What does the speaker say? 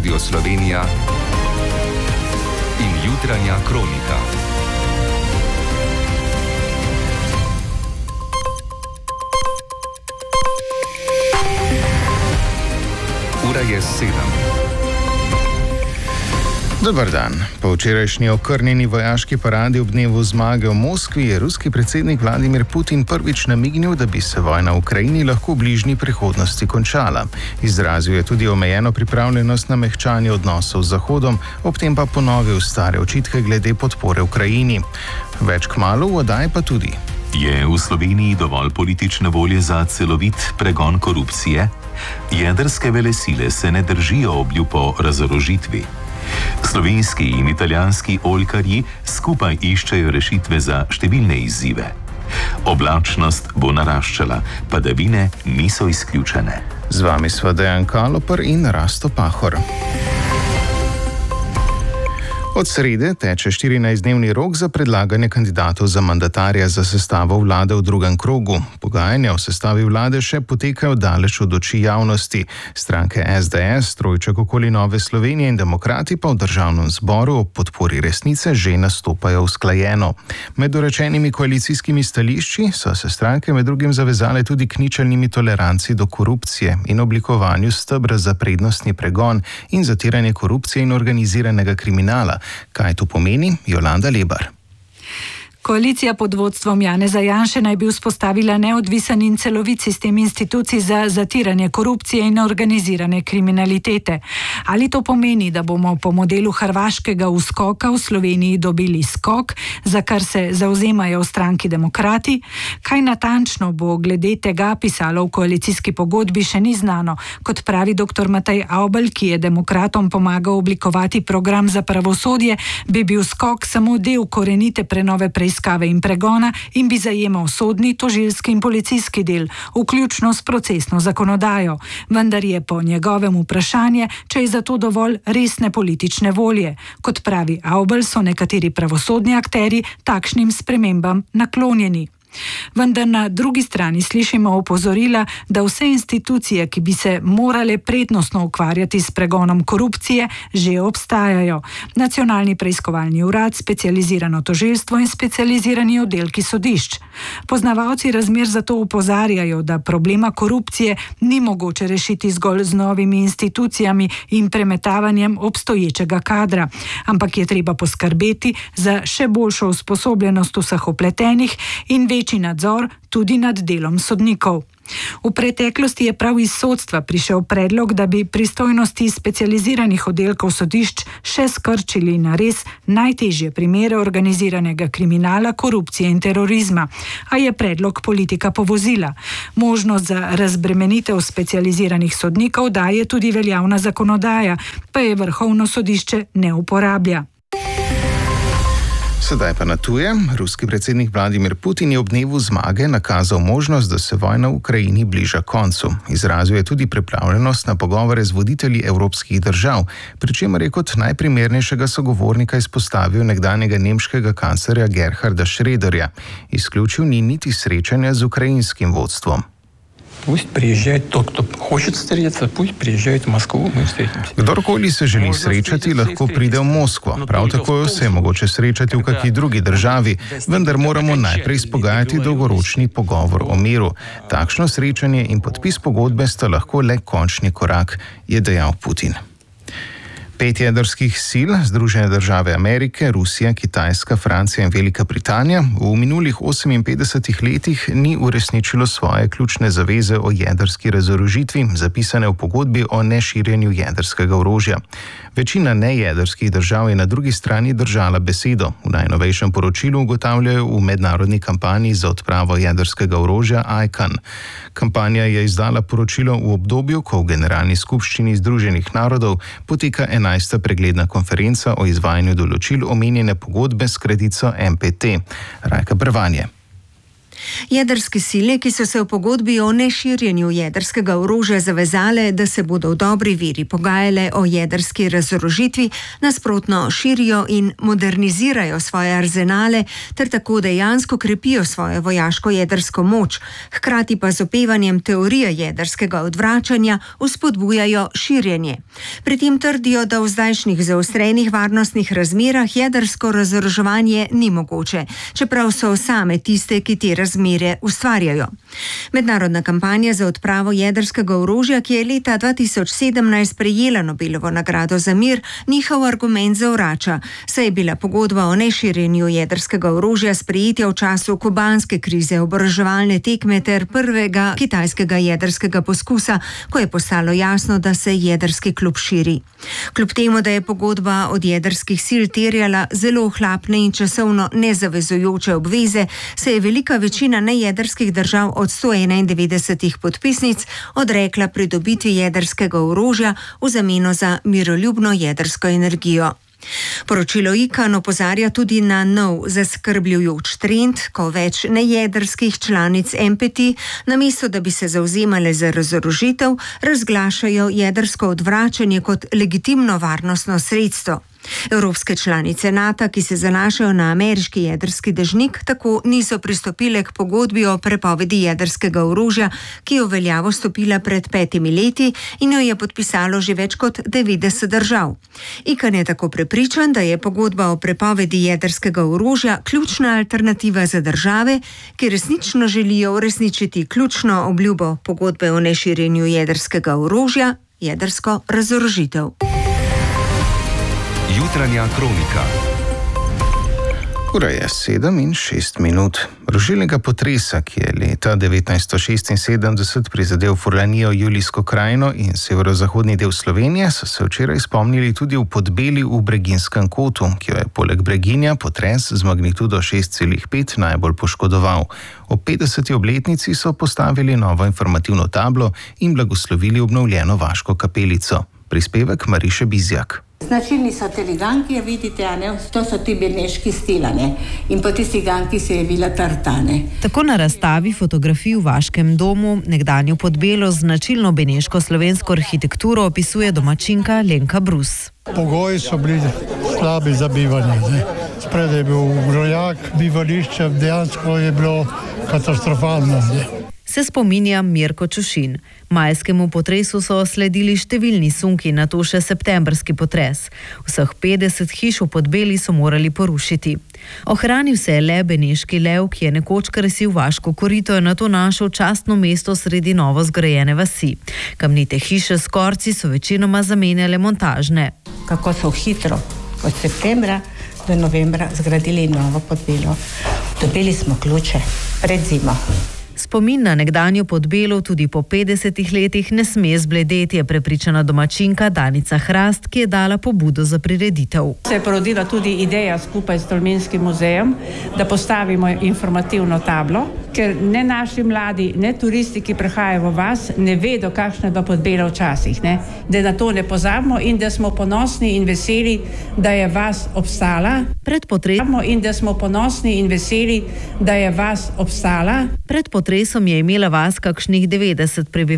Radio Slovenija in jutranja kronika. Ura je 7. Dobar dan. Po včerajšnji okrnjeni vojaški paradi ob dnevu zmage v Moskvi je ruski predsednik Vladimir Putin prvič namignil, da bi se vojna v Ukrajini lahko v bližnji prihodnosti končala. Izrazil je tudi omejeno pripravljenost na mehčanje odnosov z Zahodom, ob tem pa ponovil stare očitke glede podpore Ukrajini. Več kmalu, v oddaji pa tudi. Je v Sloveniji dovolj politične volje za celovit pregon korupcije? Jedrske velesile se ne držijo obljub o razorožitvi. Slovenski in italijanski oljkarji skupaj iščejo rešitve za številne izzive. Oblačnost bo naraščala, padavine niso izključene. Z vami sva Dejan Kaloper in Rasto Pahor. Od srede teče 14-dnevni rok za predlaganje kandidatov za mandatarja za sestavo vlade v drugem krogu. Pogajanja o sestavi vlade še potekajo daleč od oči javnosti. Stranke SDS, Trojček okoli Nove Slovenije in Demokrati pa v državnem zboru ob podpori resnice že nastopajo usklajeno. Med dorečenimi koalicijskimi stališči so se stranke med drugim zavezale tudi k ničelnimi toleranci do korupcije in oblikovanju stebra za prednostni pregon in zatiranje korupcije in organiziranega kriminala. Kaj to pomeni? Jolanda Lebar. Koalicija pod vodstvom Janeza Janše naj bi vzpostavila neodvisen in celovit sistem institucij za zatiranje korupcije in organizirane kriminalitete. Ali to pomeni, da bomo po modelu hrvaškega uskoka v Sloveniji dobili skok, za kar se zauzemajo v stranki Demokrati? Kaj natančno bo glede tega pisalo v koalicijski pogodbi, še ni znano. Kot pravi dr. Matej Avbelj, ki je Demokratom pomagal oblikovati program za pravosodje, bi bil skok samo del korenite prenove preiskave in pregona in bi zajemal sodni, tožilski in policijski del, vključno s procesno zakonodajo. Vendar je po njegovem vprašanje, če je za to dovolj resne politične volje. Kot pravi Avbelj, so nekateri pravosodni akterji takšnim spremembam naklonjeni. Vendar na drugi strani slišimo opozorila, da vse institucije, ki bi se morale prednostno ukvarjati s pregonom korupcije, že obstajajo. Nacionalni preiskovalni urad, specializirano tožilstvo in specializirani oddelki sodišč. Poznavalci razmer zato opozarjajo, da problema korupcije ni mogoče rešiti zgolj z novimi institucijami in premetavanjem obstoječega kadra, ampak je treba poskrbeti za še boljšo usposobljenost vseh vpletenih in večji nadzor tudi nad delom sodnikov. V preteklosti je prav iz sodstva prišel predlog, da bi pristojnosti specializiranih oddelkov sodišč še skrčili na res najtežje primere organiziranega kriminala, korupcije in terorizma. A je predlog politika povozila. Možnost za razbremenitev specializiranih sodnikov daje tudi veljavna zakonodaja, pa je Vrhovno sodišče ne uporablja. Sedaj pa na tuje. Ruski predsednik Vladimir Putin je ob dnevu zmage nakazal možnost, da se vojna v Ukrajini bliža koncu. Izrazil je tudi pripravljenost na pogovore z voditelji evropskih držav, pri čemer je kot najprimernejšega sogovornika izpostavil nekdanjega nemškega kanclerja Gerharda Schröderja. Izključil ni niti srečanja z ukrajinskim vodstvom. Пусть приезжает тот, кто хочет встретиться, пусть приезжает в Москву, мы встретимся. Kdorkoli se želi srečati, lahko pride v Moskvo. Prav tako se je mogoče srečati v kakšni drugi državi, vendar moramo najprej izpogajati dolgoročni pogovor o miru. Takšno srečanje in podpis pogodbe sta lahko le končni korak, je dejal Putin. 5 jedrskih sil, Združene države Amerike, Rusija, Kitajska, Francija in Velika Britanija, v minulih 58 letih ni uresničilo svoje ključne zaveze o jedrski razorožitvi, zapisane v pogodbi o neširjenju jedrskega orožja. Večina nejedrskih držav je na drugi strani držala besedo. V najnovejšem poročilu ugotavljajo v mednarodni kampanji za odpravo jedrskega orožja ICAN. Kampanja je izdala poročilo v obdobju, ko v Generalni skupščini Združenih narodov poteka 11. pregledna konferenca o izvajanju določil omenjene pogodbe s kratico NPT. Rajka Brvanje. Jedrske sile, ki so se v pogodbi o neširjenju jedrskega orožja zavezale, da se bodo v dobri veri pogajale o jedrski razorožitvi, nasprotno širijo in modernizirajo svoje arzenale ter tako dejansko krepijo svojo vojaško jedrsko moč, hkrati pa z opevanjem teorije jedrskega odvračanja vzpodbujajo širjenje. Pri tem trdijo, da v zdajšnjih zaostrenih varnostnih razmerah jedrsko razoroževanje ni mogoče, čeprav so same tiste, ki te razmere ustvarjajo. Mednarodna kampanja za odpravo jedrskega orožja, ki je leta 2017 prejela Nobelovo nagrado za mir, njihov argument zavrača, saj je bila pogodba o neširjenju jedrskega orožja sprejeta v času kubanske krize, oboroževalne tekme ter prvega kitajskega jedrskega poskusa, ko je postalo jasno, da se jedrski klub širi. Kljub temu, da je pogodba od jedrskih sil terjala zelo ohlapne in časovno nezavezujoče obveze, se je velika večina nejedrskih držav od 191 podpisnic odrekla pridobitvi jedrskega orožja v zameno za miroljubno jedrsko energijo. Poročilo ICAN opozarja tudi na nov zaskrbljujoč trend, ko več nejedrskih članic NPT, namesto da bi se zavzemale za razorožitev, razglašajo jedrsko odvračanje kot legitimno varnostno sredstvo. Evropske članice NATO, ki se zanašajo na ameriški jedrski dežnik, tako niso pristopile k pogodbi o prepovedi jedrskega orožja, ki je v veljavo stopila pred 5 leti in jo je podpisalo že več kot 90 držav. ICAN je tako prepričan, da je pogodba o prepovedi jedrskega orožja ključna alternativa za države, ki resnično želijo uresničiti ključno obljubo pogodbe o neširjenju jedrskega orožja, jedrsko razorožitev. Jutranja kronika. Ura je 7:06. Rušilnega potresa, ki je leta 1976 prizadel Furlanijo, Julijsko krajino in severozahodni del Slovenije, so se včeraj spomnili tudi v Podbeli v Breginjskem kotu, ki jo je poleg Breginja potres z magnitudo 6,5 najbolj poškodoval. Ob 50. obletnici so postavili novo informativno tablo in blagoslovili obnovljeno vaško kapelico. Prispevek Mariše Bizjak. Značilni so te ganki, vidite, to so ti beneški stilane in po tistih ganki se je vila tartane. Tako na razstavi fotografij v Vaškem domu, nekdanjo Podbelo z značilno beneško slovensko arhitekturo opisuje domačinka Lenka Brus. Pogoji so bili slabi za bivanje. Spredaj je bil rojak, bivališče, dejansko je bilo katastrofalno. Se spominja Mirko Čušin. Majskemu potresu so sledili številni sunki, nato še septembrski potres. Vseh 50 hiš v Podbeli so morali porušiti. Ohranil se je le beneški lev, ki je nekoč krasil Vaško korito, in nato našel častno mesto sredi novo zgrajene vasi. Kamnite hiše s korci so večinoma zamenjale montažne. Kako so hitro od septembra do novembra zgradili novo Podbelo. Dobili smo ključe pred zimo. Spomin na nekdanjo Podbelo tudi po 50 letih ne sme zbledeti, je prepričana domačinka Danica Hrast, ki je dala pobudo za prireditev. Se je porodila tudi ideja skupaj s Tolminskim muzejem, da postavimo informativno tablo, ker ne naši mladi, ne turisti, ki prihajajo v vas, ne vedo, kakšna je bila Podbela včasih. Da na to ne pozabimo in da smo ponosni in veseli, da je vas obstala. Pred potresom je imela vas kakšnih 90 prebivalcev.